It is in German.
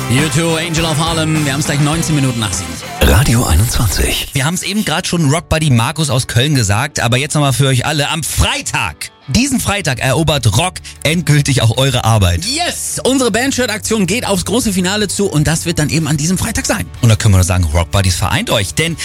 U2, Angel of Harlem. Wir haben es gleich 19 Minuten nach 7. Radio 21. Wir haben es eben gerade schon Rockbuddy Markus aus Köln gesagt, aber jetzt nochmal für euch alle. Am Freitag, diesen Freitag, erobert Rock endgültig auch eure Arbeit. Yes! Unsere Bandshirt-Aktion geht aufs große Finale zu und das wird dann eben an diesem Freitag sein. Und da können wir nur sagen, Rockbuddies vereint euch, denn